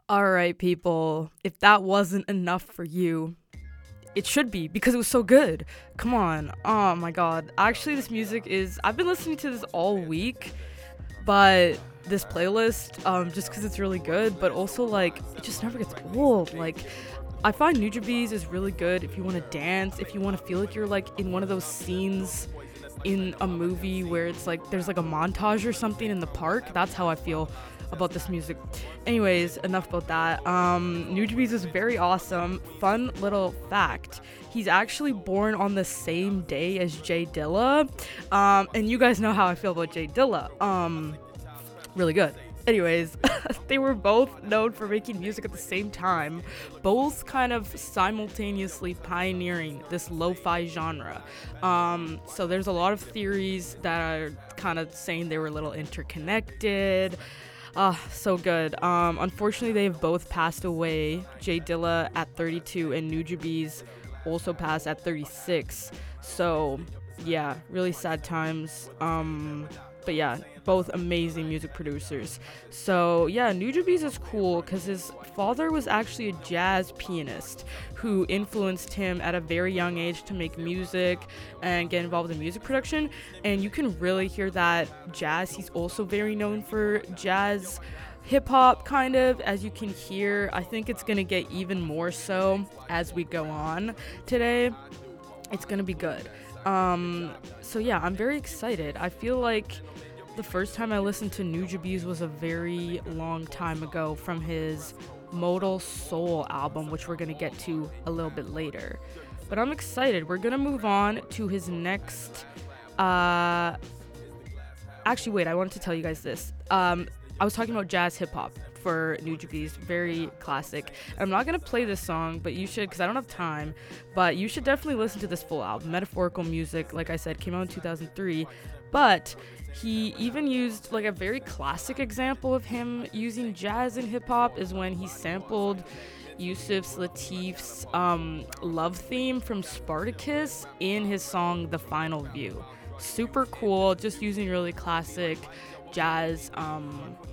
All right, people. If that wasn't enough for you, it should be because it was so good. Come on. Oh my god. Actually, this music is. I've been listening to this all week, but this playlist, just because it's really good, but also, like, it just never gets old. Like, I find Nujabes is really good if you want to dance, if you want to feel like you're, like, in one of those scenes in a movie where it's like there's like a montage or something in the park. That's how I feel about this music. Anyways, enough about that. Nujabes is very awesome. Fun little fact. He's actually born on the same day as Jay Dilla. And you guys know how I feel about Jay Dilla. Really good. Anyways, they were both known for making music at the same time, both kind of simultaneously pioneering this lo-fi genre. So there's a lot of theories that are kind of saying they were a little interconnected. So good. Unfortunately, they've both passed away. Jay Dilla at 32 and Nujabes also passed at 36. So yeah, really sad times. But yeah, both amazing music producers. So yeah, Nujabes is cool because his father was actually a jazz pianist who influenced him at a very young age to make music and get involved in music production. And you can really hear that jazz. He's also very known for jazz hip hop, kind of, as you can hear. I think it's gonna get even more so as we go on today. It's gonna be good. So yeah, I'm very excited. I feel like the first time I listened to Nujabes was a very long time ago from his Modal Soul album, which we're gonna get to a little bit later. But I'm excited. We're gonna move on to his next. Actually, wait. I wanted to tell you guys this. I was talking about jazz hip hop for Nujabes, very classic. I'm not gonna play this song, but you should, because I don't have time. But you should definitely listen to this full album. Metaphorical Music, like I said, came out in 2003. But he even used, like, a very classic example of him using jazz in hip hop is when he sampled Yusuf Lateef's love theme from Spartacus in his song The Final View. Super cool, just using really classic jazz